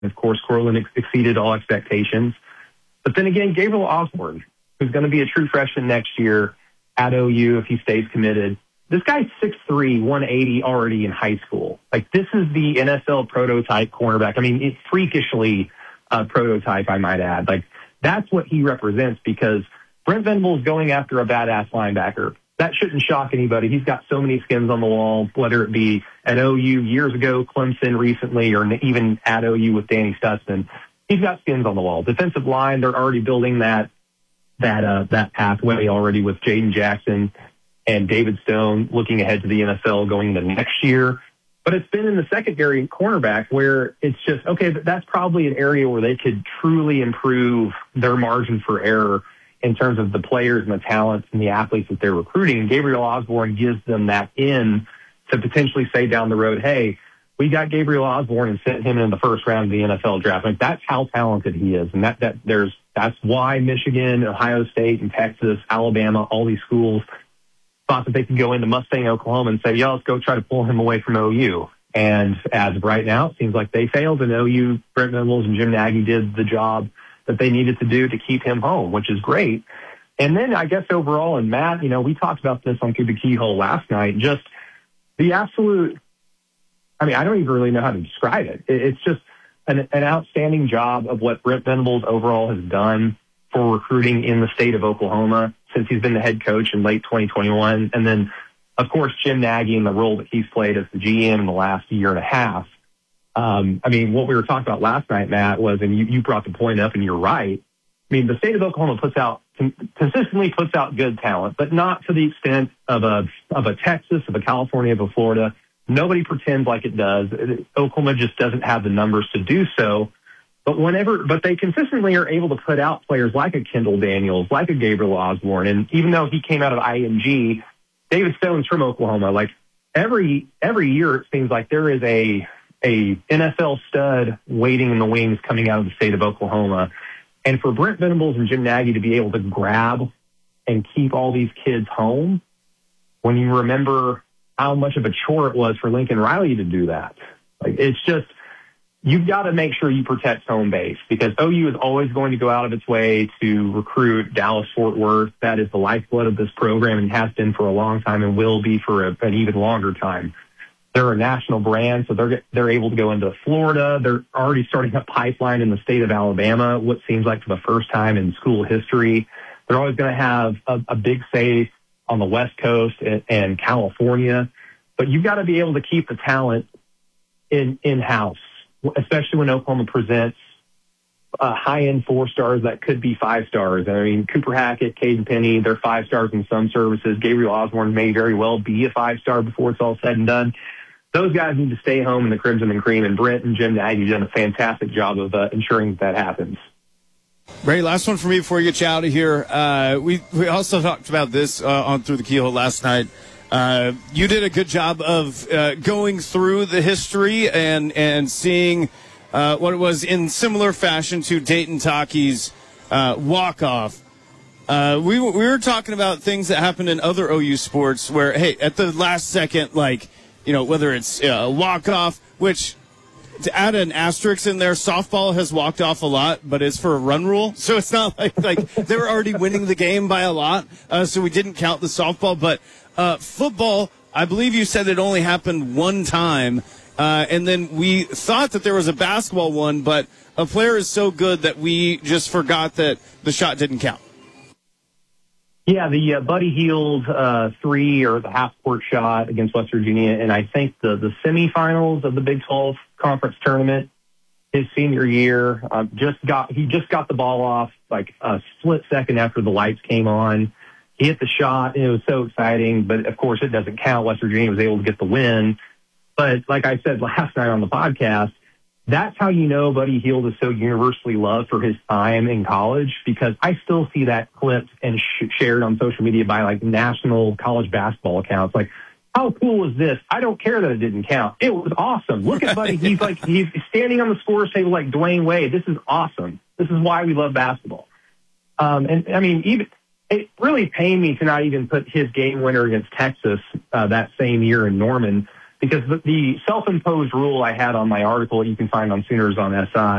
Of course, Cortland exceeded all expectations. But then again, Gabriel Osborne, who's going to be a true freshman next year at OU if he stays committed. This guy's 6'3", 180 already in high school. Like, this is the NFL prototype cornerback. I mean, it's freakishly prototype, I might add. Like, that's what he represents, because Brent Venables going after a badass linebacker. That shouldn't shock anybody. He's got so many skins on the wall, whether it be at OU years ago, Clemson recently, or even at OU with Danny Stutzman. He's got skins on the wall. Defensive line, they're already building that pathway already with Jaden Jackson and David Stone looking ahead to the NFL going into next year. But it's been in the secondary cornerback where it's just, okay, that's probably an area where they could truly improve their margin for error in terms of the players and the talents and the athletes that they're recruiting. And Gabriel Osborne gives them that in to potentially say down the road, hey, we got Gabriel Osborne and sent him in the first round of the NFL draft. Like, that's how talented he is. And that's why Michigan, Ohio State, and Texas, Alabama, all these schools thought that they could go into Mustang, Oklahoma and say, yeah, let's go try to pull him away from OU. And as of right now, it seems like they failed, and OU, Brent Venables and Jim Nagy did the job that they needed to do to keep him home, which is great. And then I guess overall, and Matt, we talked about this on Through the Keyhole last night, just the absolute, I don't even really know how to describe it. It's just an outstanding job of what Brent Venables overall has done for recruiting in the state of Oklahoma since he's been the head coach in late 2021. And then, of course, Jim Nagy and the role that he's played as the GM in the last year and a half. What we were talking about last night, Matt, was, and you brought the point up, and you're right. The state of Oklahoma consistently puts out good talent, but not to the extent of a Texas, of a California, of a Florida. Nobody pretends like it does. Oklahoma just doesn't have the numbers to do so. But they consistently are able to put out players like a Kendall Daniels, like a Gabriel Osborne. And even though he came out of IMG, David Stone's from Oklahoma. Like, every year it seems like there is a NFL stud waiting in the wings coming out of the state of Oklahoma. And for Brent Venables and Jim Nagy to be able to grab and keep all these kids home, when you remember how much of a chore it was for Lincoln Riley to do that. Like, it's just, you've got to make sure you protect home base, because OU is always going to go out of its way to recruit Dallas-Fort Worth. That is the lifeblood of this program and has been for a long time and will be for an even longer time. They're a national brand, so they're able to go into Florida. They're already starting a pipeline in the state of Alabama, what seems like for the first time in school history. They're always going to have a big say on the West Coast and California. But you've got to be able to keep the talent in-house, especially when Oklahoma presents high-end 4-stars that could be 5-stars. Cooper Hackett, Caden Penny, they're 5-stars in some services. Gabriel Osborne may very well be a 5-star before it's all said and done. Those guys need to stay home in the Crimson and Cream, and Brent and Jim Nagy have done a fantastic job of ensuring that happens. Ray, last one for me before we get you out of here. We also talked about this on Through the Keyhole last night. You did a good job of going through the history and seeing what it was in similar fashion to Dayton Taki's walk-off. We were talking about things that happened in other OU sports where, hey, at the last second, whether it's a walk-off, which, to add an asterisk in there, softball has walked off a lot, but it's for a run rule. So it's not like they were already winning the game by a lot, so we didn't count the softball. But football, I believe you said it only happened one time, and then we thought that there was a basketball one, but a player is so good that we just forgot that the shot didn't count. Yeah, the Buddy Hield 3 or the half-court shot against West Virginia, and I think the semifinals of the Big 12 conference tournament, his senior year, he just got the ball off like a split second after the lights came on. He hit the shot, and it was so exciting, but of course it doesn't count. West Virginia was able to get the win. But like I said last night on the podcast, that's how you know Buddy Hield is so universally loved for his time in college, because I still see that clipped and shared on social media by national college basketball accounts. Like, how cool was this? I don't care that it didn't count. It was awesome. Look at Buddy. He's standing on the scores table like Dwayne Wade. This is awesome. This is why we love basketball. Even it really pained me to not even put his game winner against Texas that same year in Norman because the self-imposed rule I had on my article you can find on Sooners on SI